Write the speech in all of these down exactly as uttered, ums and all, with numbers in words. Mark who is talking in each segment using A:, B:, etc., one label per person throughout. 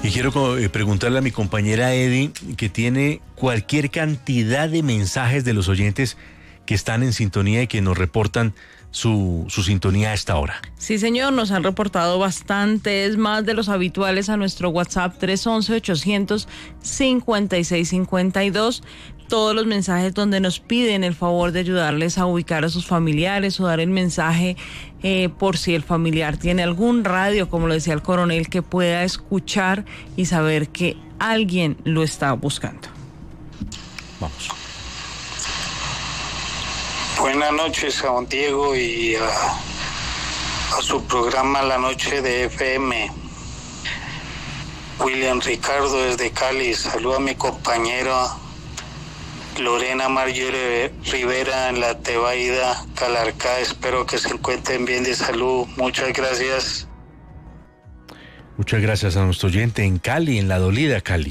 A: Y quiero eh, preguntarle a mi compañera Eddie, que tiene cualquier cantidad de mensajes de los oyentes que están en sintonía y que nos reportan su, su sintonía a esta hora.
B: Sí, señor, nos han reportado bastantes, más de los habituales a nuestro WhatsApp tres once, ochocientos cincuenta y seis cincuenta y dos. Todos los mensajes donde nos piden el favor de ayudarles a ubicar a sus familiares o dar el mensaje eh, por si el familiar tiene algún radio, como lo decía el coronel, que pueda escuchar y saber que alguien lo está buscando.
A: Vamos.
C: Buenas noches a don Diego y a, a su programa La Noche de F M. William Ricardo desde Cali. Saludo a mi compañera Lorena Marjorie Rivera en la Tebaida, Calarcá. Espero que se encuentren bien de salud. Muchas gracias.
A: Muchas gracias a nuestro oyente en Cali, en La Dolida, Cali.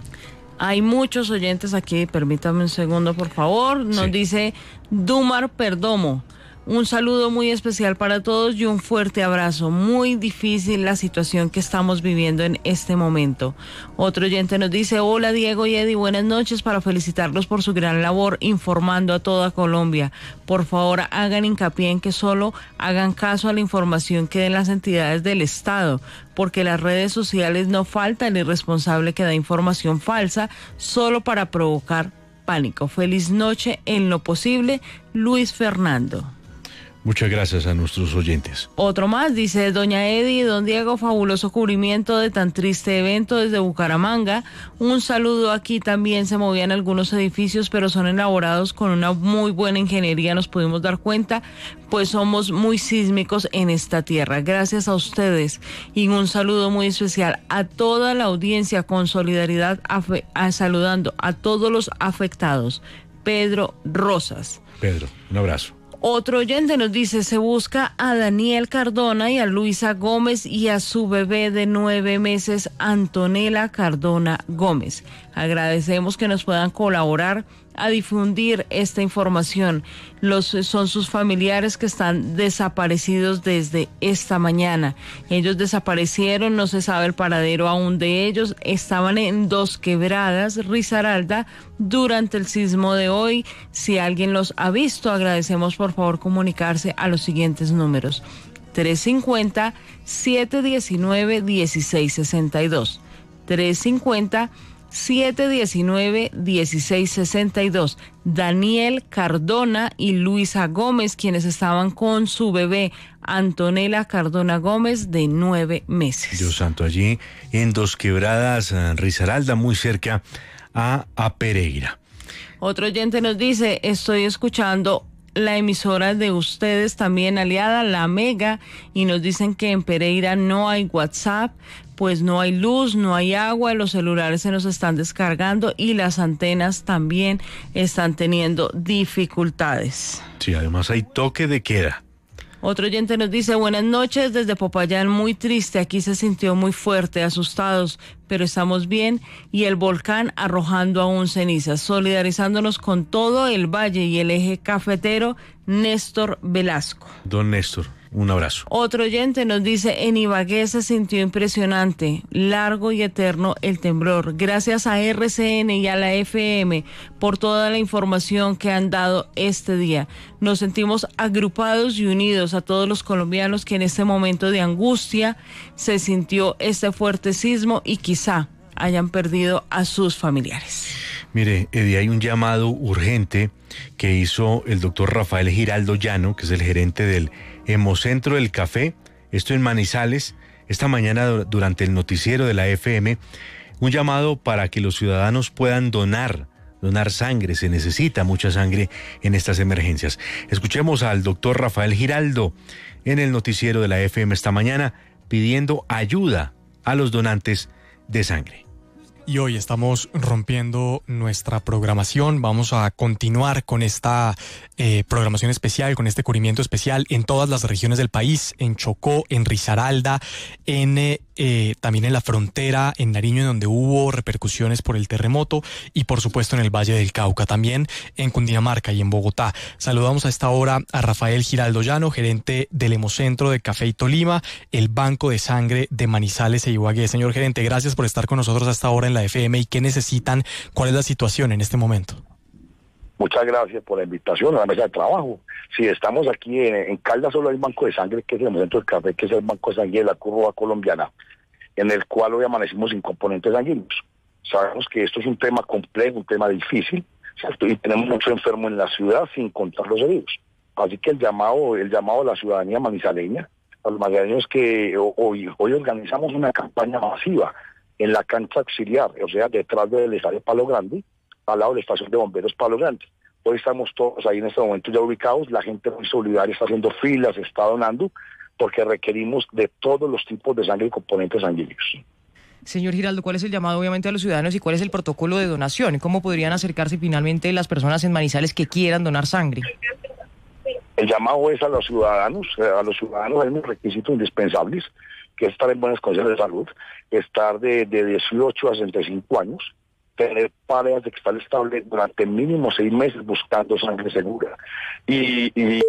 B: Hay muchos oyentes aquí, permítame un segundo, por favor. Nos sí. dice Dumar Perdomo. Un saludo muy especial para todos y un fuerte abrazo. Muy difícil la situación que estamos viviendo en este momento. Otro oyente nos dice, hola Diego y Eddie, buenas noches, para felicitarlos por su gran labor informando a toda Colombia. Por favor, hagan hincapié en que solo hagan caso a la información que den las entidades del Estado, porque las redes sociales no falta el irresponsable que da información falsa solo para provocar pánico. Feliz noche en lo posible, Luis Fernando.
A: Muchas gracias a nuestros oyentes.
B: Otro más, dice doña Eddie, don Diego, fabuloso cubrimiento de tan triste evento desde Bucaramanga. Un saludo. Aquí también se movían algunos edificios, pero son elaborados con una muy buena ingeniería, nos pudimos dar cuenta, pues somos muy sísmicos en esta tierra. Gracias a ustedes y un saludo muy especial a toda la audiencia, con solidaridad, afe- a, saludando a todos los afectados. Pedro Rosas.
A: Pedro, un abrazo.
B: Otro oyente nos dice, se busca a Daniel Cardona y a Luisa Gómez y a su bebé de nueve meses, Antonella Cardona Gómez. Agradecemos que nos puedan colaborar a difundir esta información. Los, son sus familiares que están desaparecidos desde esta mañana. Ellos desaparecieron, no se sabe el paradero aún de ellos. Estaban en Dos Quebradas, Risaralda, durante el sismo de hoy. Si alguien los ha visto, agradecemos por favor comunicarse a los siguientes números: tres cincuenta, siete diecinueve, dieciséis sesenta y dos, tres cincuenta, siete diecinueve, dieciséis sesenta y dos. Daniel Cardona y Luisa Gómez, quienes estaban con su bebé Antonella Cardona Gómez, de nueve meses.
A: Dios santo, allí en Dos Quebradas, Risaralda, muy cerca a, a Pereira.
B: Otro oyente nos dice, estoy escuchando la emisora de ustedes también aliada, La Mega, y nos dicen que en Pereira no hay WhatsApp, pues no hay luz, no hay agua, los celulares se nos están descargando y las antenas también están teniendo dificultades.
A: Sí, además hay toque de queda.
B: Otro oyente nos dice, buenas noches desde Popayán, muy triste, aquí se sintió muy fuerte, asustados, pero estamos bien, y el volcán arrojando aún cenizas, solidarizándonos con todo el valle y el eje cafetero. Néstor Velasco.
A: Don Néstor, un abrazo.
B: Otro oyente nos dice, en Ibagué se sintió impresionante, largo y eterno el temblor. Gracias a R C N y a la F M por toda la información que han dado este día. Nos sentimos agrupados y unidos a todos los colombianos que en este momento de angustia se sintió este fuerte sismo y quizá hayan perdido a sus familiares.
A: Mire, Eddie, hay un llamado urgente que hizo el doctor Rafael Giraldo Llano, que es el gerente del Hemocentro del Café, esto en Manizales, esta mañana durante el noticiero de la F M, un llamado para que los ciudadanos puedan donar, donar sangre. Se necesita mucha sangre en estas emergencias. Escuchemos al doctor Rafael Giraldo en el noticiero de la F M esta mañana, pidiendo ayuda a los donantes de sangre.
D: Y hoy estamos rompiendo nuestra programación. Vamos a continuar con esta eh, programación especial, con este cubrimiento especial en todas las regiones del país, en Chocó, en Risaralda, en eh, eh, también en la frontera, en Nariño, donde hubo repercusiones por el terremoto, y por supuesto en el Valle del Cauca, también en Cundinamarca y en Bogotá. Saludamos a esta hora a Rafael Giraldo Llano, gerente del Hemocentro de Café y Tolima, el Banco de Sangre de Manizales e Ibagué. Señor gerente, gracias por estar con nosotros a esta hora en la F M. ¿Y qué necesitan? ¿Cuál es la situación en este momento?
E: Muchas gracias por la invitación a la mesa de trabajo. Si estamos aquí en, en Caldas, solo hay un banco de sangre, que es el Hemocentro del Café, que es el banco de sangre de la Cruz Roja Colombiana, en el cual hoy amanecimos sin componentes sanguíneos. Sabemos que esto es un tema complejo, un tema difícil, ¿cierto? Y tenemos mucho enfermo en la ciudad sin contar los heridos. Así que el llamado, el llamado a la ciudadanía manizaleña, a los manizaleños, que hoy, hoy organizamos una campaña masiva en la cancha auxiliar, o sea, detrás del estadio Palo Grande, al lado de la estación de bomberos Palo Grande. Hoy estamos todos ahí en este momento ya ubicados, la gente muy solidaria está haciendo filas, está donando, porque requerimos de todos los tipos de sangre y componentes sanguíneos.
F: Señor Giraldo, ¿cuál es el llamado obviamente a los ciudadanos y cuál es el protocolo de donación? ¿Cómo podrían acercarse finalmente las personas en Manizales que quieran donar sangre?
E: El llamado es a los ciudadanos, a los ciudadanos hay unos requisitos indispensables, que es estar en buenas condiciones de salud, estar de, de dieciocho a sesenta y cinco años, tener parejas de estar estable durante mínimo seis meses buscando sangre segura. Y, y...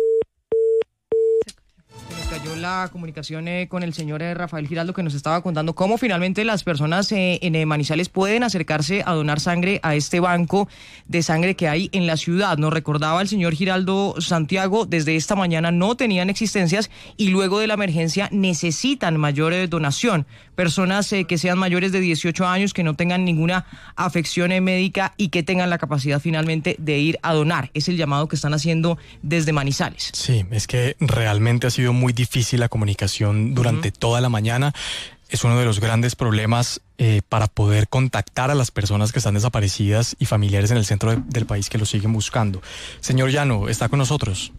F: Se nos cayó la comunicación eh, con el señor eh, Rafael Giraldo, que nos estaba contando cómo finalmente las personas eh, en eh, Manizales pueden acercarse a donar sangre a este banco de sangre que hay en la ciudad. Nos recordaba el señor Giraldo Santiago, desde esta mañana no tenían existencias y luego de la emergencia necesitan mayor eh, donación. Personas eh, que sean mayores de dieciocho años, que no tengan ninguna afección eh, médica y que tengan la capacidad finalmente de ir a donar. Es el llamado que están haciendo desde Manizales.
D: Sí, es que realmente ha sido muy difícil la comunicación durante uh-huh. toda la mañana. Es uno de los grandes problemas eh, para poder contactar a las personas que están desaparecidas y familiares en el centro de, del país que lo siguen buscando. Señor Llano, ¿está con nosotros?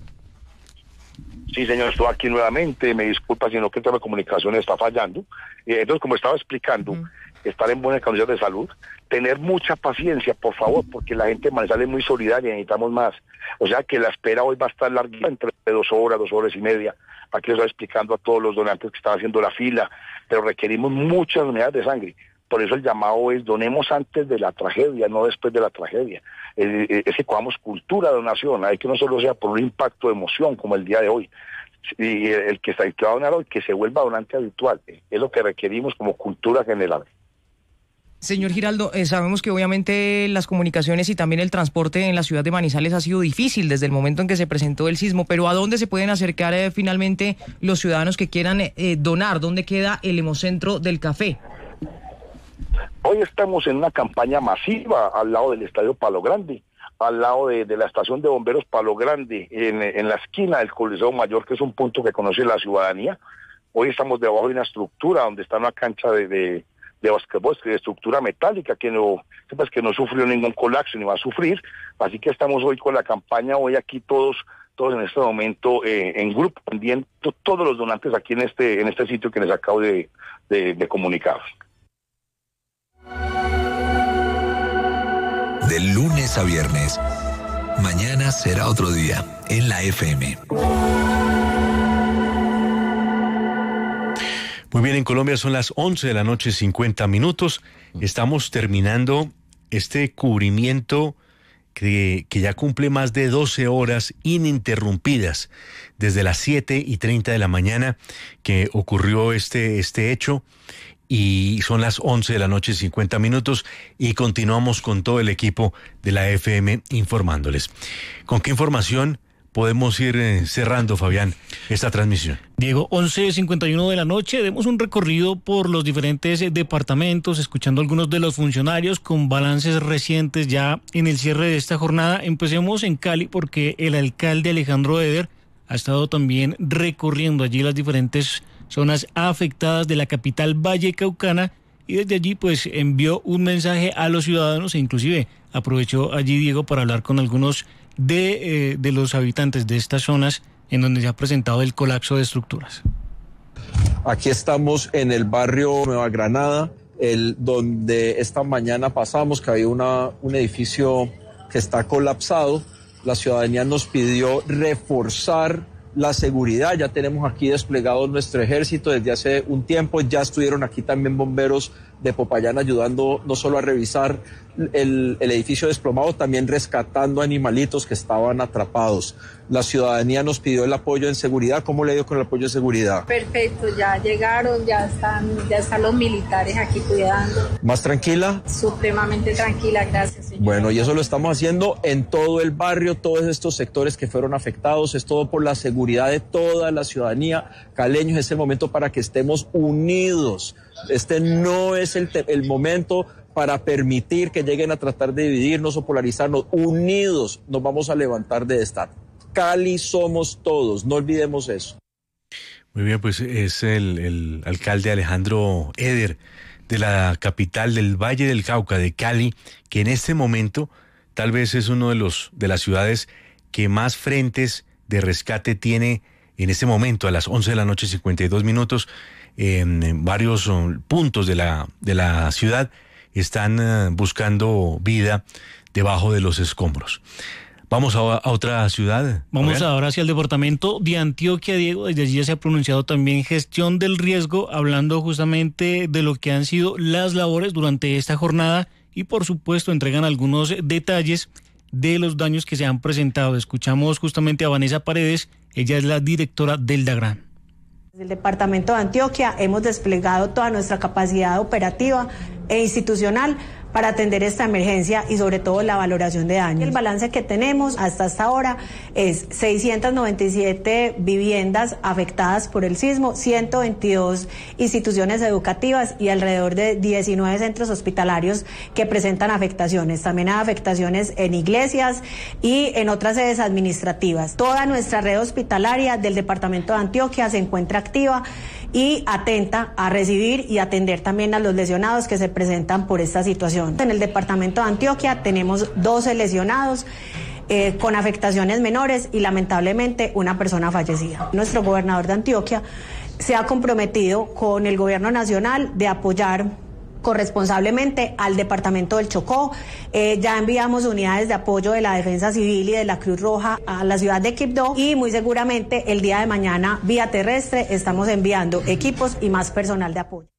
E: Sí, señor, estoy aquí nuevamente. Me disculpa si no que la comunicación está fallando. Eh, entonces, como estaba explicando, uh-huh. estar en buenas condiciones de salud, tener mucha paciencia, por favor, porque la gente de Manizales es muy solidaria y necesitamos más. O sea que la espera hoy va a estar larga, entre dos horas, dos horas y media. Aquí les estaba explicando a todos los donantes que están haciendo la fila, pero requerimos muchas unidades de sangre. Por eso el llamado es: donemos antes de la tragedia, no después de la tragedia. Es, es que cojamos cultura de donación, hay que no solo sea por un impacto de emoción como el día de hoy, y el que está va a donar hoy, que se vuelva donante habitual. Es lo que requerimos como cultura general.
F: Señor Giraldo, eh, sabemos que obviamente las comunicaciones y también el transporte en la ciudad de Manizales ha sido difícil desde el momento en que se presentó el sismo, pero ¿a dónde se pueden acercar eh, finalmente los ciudadanos que quieran eh, donar? ¿Dónde queda el Hemocentro del Café?
E: Hoy estamos en una campaña masiva al lado del Estadio Palo Grande, al lado de, de la estación de bomberos Palo Grande, en, en la esquina del Coliseo Mayor, que es un punto que conoce la ciudadanía. Hoy estamos debajo de una estructura donde está una cancha de... de de basquetbol, de estructura metálica que no, pues que no sufrió ningún colapso ni va a sufrir, así que estamos hoy con la campaña, hoy aquí todos, todos en este momento eh, en grupo, pendiendo todos los donantes aquí en este, en este sitio que les acabo de, de, de comunicar.
G: De lunes a viernes, mañana será otro día en la F M.
A: Muy bien, en Colombia son las once de la noche, cincuenta minutos. Estamos terminando este cubrimiento que, que ya cumple más de doce horas ininterrumpidas, desde las siete y treinta de la mañana que ocurrió este, este hecho. Y son las once de la noche, cincuenta minutos, y continuamos con todo el equipo de la F M informándoles. ¿Con qué información podemos ir eh, cerrando, Fabián, esta transmisión?
H: Diego, once cincuenta y uno de la noche, demos un recorrido por los diferentes eh, departamentos, escuchando algunos de los funcionarios con balances recientes ya en el cierre de esta jornada. Empecemos en Cali, porque el alcalde Alejandro Eder ha estado también recorriendo allí las diferentes zonas afectadas de la capital vallecaucana, y desde allí pues envió un mensaje a los ciudadanos e inclusive aprovechó allí, Diego, para hablar con algunos de, eh, de los habitantes de estas zonas en donde se ha presentado el colapso de estructuras.
I: Aquí estamos en el barrio Nueva Granada, el, donde esta mañana pasamos que había una, un edificio que está colapsado. La ciudadanía nos pidió reforzar la seguridad. Ya tenemos aquí desplegado nuestro ejército desde hace un tiempo, ya estuvieron aquí también bomberos de Popayán ayudando no solo a revisar el, el edificio desplomado, también rescatando animalitos que estaban atrapados. La ciudadanía nos pidió el apoyo en seguridad. ¿Cómo le dio con el apoyo en seguridad?
J: Perfecto, ya llegaron, ya están, ya están los militares aquí cuidando.
I: ¿Más tranquila?
J: Supremamente tranquila, gracias, señor.
I: Bueno, y eso lo estamos haciendo en todo el barrio, todos estos sectores que fueron afectados, es todo por la seguridad de toda la ciudadanía. Caleños, es el momento para que estemos unidos. Este no es el, te- el momento para permitir que lleguen a tratar de dividirnos o polarizarnos. Unidos nos vamos a levantar de esta. Cali somos todos, no olvidemos eso.
A: Muy bien, pues es el, el alcalde Alejandro Eder de la capital del Valle del Cauca, de Cali, que en este momento tal vez es uno de los de las ciudades que más frentes de rescate tiene en este momento, a las once de la noche, cincuenta y dos minutos, en, en varios um, puntos de la, de la ciudad están uh, buscando vida debajo de los escombros. Vamos a, a otra ciudad.
H: Vamos
A: Fabián.
H: ahora hacia el departamento de Antioquia, Diego. Desde allí ya se ha pronunciado también gestión del riesgo, hablando justamente de lo que han sido las labores durante esta jornada y por supuesto entregan algunos detalles de los daños que se han presentado. Escuchamos justamente a Vanessa Paredes, ella es la directora del DAGRAN.
K: Desde el departamento de Antioquia hemos desplegado toda nuestra capacidad operativa e institucional para atender esta emergencia y sobre todo la valoración de daños. El balance que tenemos hasta esta hora es seiscientas noventa y siete viviendas afectadas por el sismo, ciento veintidós instituciones educativas y alrededor de diecinueve centros hospitalarios que presentan afectaciones. También hay afectaciones en iglesias y en otras sedes administrativas. Toda nuestra red hospitalaria del departamento de Antioquia se encuentra activa y atenta a recibir y atender también a los lesionados que se presentan por esta situación. En el departamento de Antioquia tenemos doce lesionados eh, con afectaciones menores y lamentablemente una persona fallecida. Nuestro gobernador de Antioquia se ha comprometido con el gobierno nacional de apoyar corresponsablemente al departamento del Chocó. Eh, ya enviamos unidades de apoyo de la Defensa Civil y de la Cruz Roja a la ciudad de Quibdó y muy seguramente el día de mañana vía terrestre estamos enviando equipos y más personal de apoyo.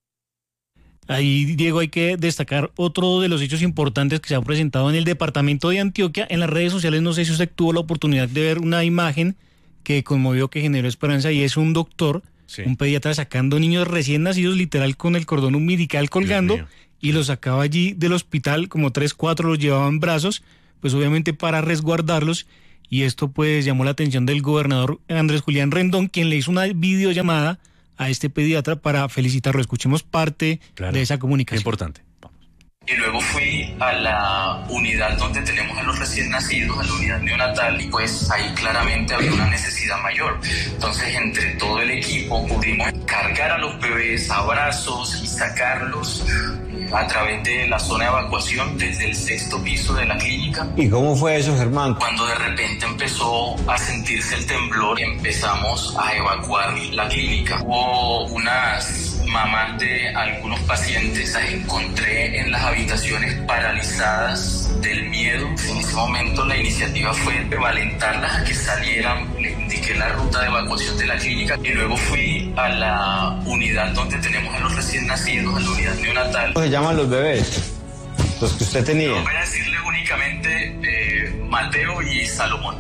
H: Ahí, Diego, hay que destacar otro de los hechos importantes que se han presentado en el departamento de Antioquia. En las redes sociales, no sé si usted tuvo la oportunidad de ver una imagen que conmovió, que generó esperanza, y es un doctor, sí, un pediatra sacando niños recién nacidos, literal con el cordón umbilical colgando, y los sacaba allí del hospital, como tres, cuatro los llevaba en brazos, pues obviamente para resguardarlos, y esto pues llamó la atención del gobernador Andrés Julián Rendón, quien le hizo una videollamada a este pediatra para felicitarlo. Escuchemos parte claro, de esa comunicación.
A: Importante.
L: Y luego fui a la unidad donde tenemos a los recién nacidos, a la unidad neonatal, y pues ahí claramente había una necesidad mayor. Entonces, entre todo el equipo pudimos cargar a los bebés a brazos y sacarlos a través de la zona de evacuación desde el sexto piso de la clínica.
M: ¿Y cómo fue eso, Germán?
L: Cuando de repente empezó a sentirse el temblor, empezamos a evacuar la clínica. Hubo unas mamás de algunos pacientes, las encontré en las habitaciones paralizadas del miedo. En ese momento la iniciativa fue valentarlas a que salieran. Les indiqué la ruta de evacuación de la clínica y luego fui a la unidad donde tenemos a los recién nacidos, a la unidad neonatal.
M: ¿Cómo se llaman los bebés? Los que usted tenía.
L: No voy a decirles únicamente eh, Mateo y Salomón.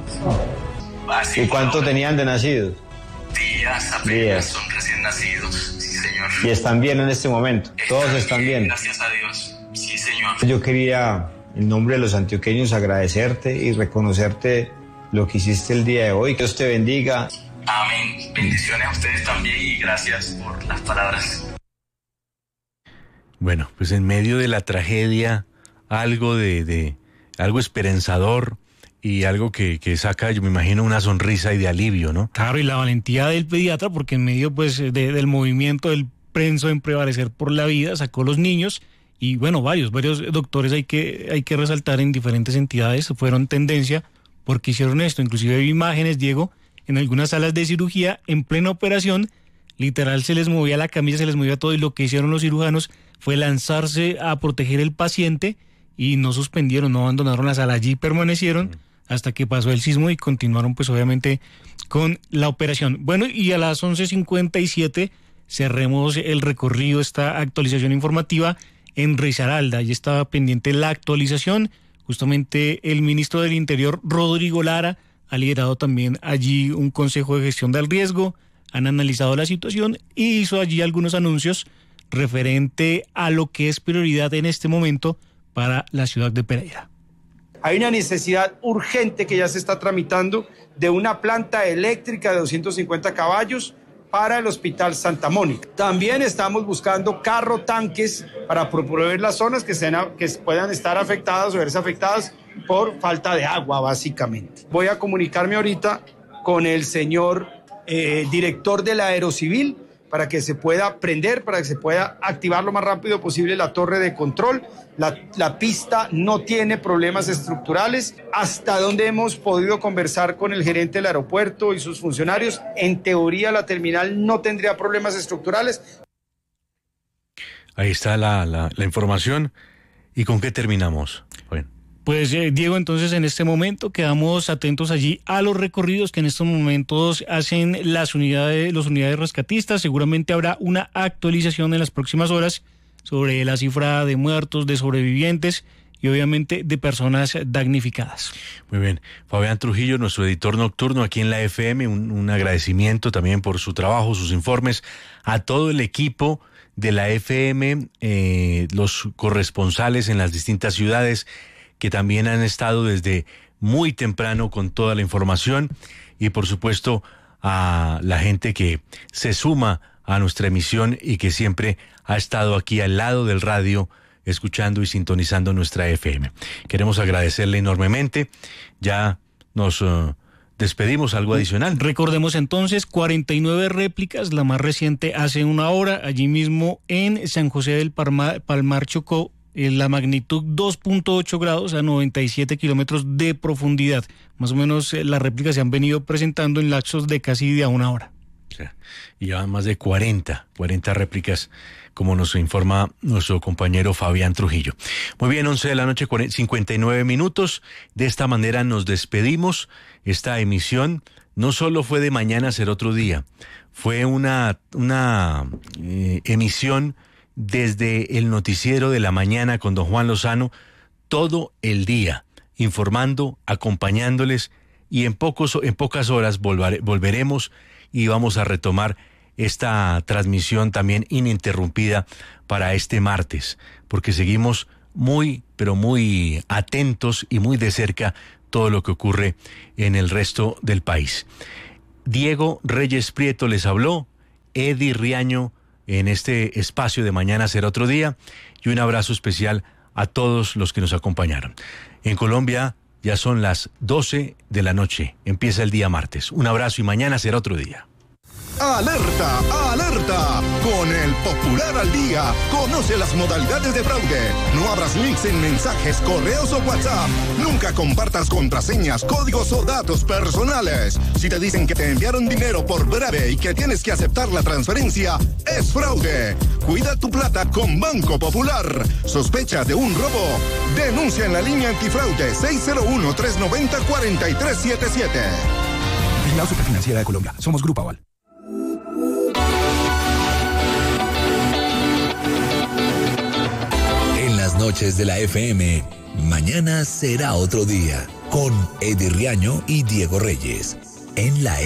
L: Así
M: ¿Y cuánto ahora tenían de nacidos?
L: Días apenas, días. Son recién nacidos.
M: ¿Y están bien en este momento?
L: Están
M: Todos están bien, bien.
L: Gracias a Dios. Sí, señor.
M: Yo quería, en nombre de los antioqueños, agradecerte y reconocerte lo que hiciste el día de hoy. Que Dios te bendiga.
L: Amén. Bendiciones a ustedes también y gracias por las palabras.
A: Bueno, pues en medio de la tragedia, algo de, de algo esperanzador y algo que, que saca, yo me imagino, una sonrisa y de alivio, ¿no?
H: Claro, y la valentía del pediatra, porque en medio pues de, del movimiento del prenso en prevalecer por la vida, sacó los niños, y bueno, varios, varios doctores hay que, hay que resaltar en diferentes entidades, fueron tendencia porque hicieron esto. Inclusive hay imágenes, Diego, en algunas salas de cirugía, en plena operación, literal se les movía la camisa, se les movía todo, y lo que hicieron los cirujanos fue lanzarse a proteger el paciente, y no suspendieron, no abandonaron la sala, allí permanecieron, hasta que pasó el sismo y continuaron pues obviamente con la operación. Bueno, y a las once cincuenta y siete cerremos el recorrido, esta actualización informativa en Risaralda. Allí estaba pendiente la actualización. Justamente el ministro del Interior, Rodrigo Lara, ha liderado también allí un consejo de gestión del riesgo, han analizado la situación y hizo allí algunos anuncios referente a lo que es prioridad en este momento para la ciudad de Pereira.
N: Hay una necesidad urgente que ya se está tramitando de una planta eléctrica de doscientos cincuenta caballos para el Hospital Santa Mónica. También estamos buscando carro tanques para promover las zonas que, sean, que puedan estar afectadas o verse afectadas por falta de agua, básicamente. Voy a comunicarme ahorita con el señor eh, director de la Aerocivil para que se pueda prender, para que se pueda activar lo más rápido posible la torre de control. La, la pista no tiene problemas estructurales. Hasta donde hemos podido conversar con el gerente del aeropuerto y sus funcionarios, en teoría la terminal no tendría problemas estructurales.
A: Ahí está la, la, la información. ¿Y con qué terminamos? Bueno.
H: Pues eh, Diego, entonces en este momento quedamos atentos allí a los recorridos que en estos momentos hacen las unidades, los unidades rescatistas. Seguramente habrá una actualización en las próximas horas sobre la cifra de muertos, de sobrevivientes y obviamente de personas damnificadas.
A: Muy bien. Fabián Trujillo, nuestro editor nocturno aquí en la F M, un, un agradecimiento también por su trabajo, sus informes, a todo el equipo de la F M, eh, los corresponsales en las distintas ciudades, que también han estado desde muy temprano con toda la información, y por supuesto a la gente que se suma a nuestra emisión y que siempre ha estado aquí al lado del radio escuchando y sintonizando nuestra F M. Queremos agradecerle enormemente. Ya nos uh, despedimos. ¿Algo adicional?
H: Recordemos entonces cuarenta y nueve réplicas, la más reciente hace una hora, allí mismo en San José del Palmar, Palmar Chocó, en la magnitud dos punto ocho grados a noventa y siete kilómetros de profundidad. Más o menos eh, las réplicas se han venido presentando en lapsos de casi de a una hora.
A: O sea, y ya más de cuarenta, cuarenta réplicas, como nos informa nuestro compañero Fabián Trujillo. Muy bien, once de la noche, cincuenta y nueve minutos. De esta manera nos despedimos. Esta emisión no solo fue de Mañana Será Otro Día, fue una, una eh, emisión desde el noticiero de la mañana con don Juan Lozano, todo el día, informando, acompañándoles, y en, pocos, en pocas horas volvare, volveremos y vamos a retomar esta transmisión también ininterrumpida para este martes, porque seguimos muy, pero muy atentos y muy de cerca todo lo que ocurre en el resto del país. Diego Reyes Prieto les habló, Eddie Riaño en este espacio de Mañana Será Otro Día, y un abrazo especial a todos los que nos acompañaron. En Colombia ya son las doce de la noche, empieza el día martes. Un abrazo y mañana será otro día.
O: ¡Alerta! ¡Alerta! Con el Popular al Día, conoce las modalidades de fraude. No abras links en mensajes, correos o WhatsApp. Nunca compartas contraseñas, códigos o datos personales. Si te dicen que te enviaron dinero por breve y que tienes que aceptar la transferencia, es fraude. Cuida tu plata con Banco Popular. ¿Sospechas de un robo? Denuncia en la línea antifraude seis cero uno, tres nueve cero, cuatro tres siete siete.
P: Vigilado Superfinanciera de Colombia. Somos Grupo Aval.
G: En las noches de la F M, Mañana Será Otro Día, con Eddie Riaño y Diego Reyes, en la